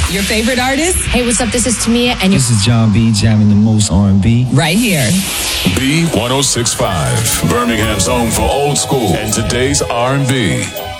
Your favorite artist? Hey, what's up? This is Tamia, and This is John B. jamming the most R&B. Right here. B1065, Birmingham's home for old school and today's R&B.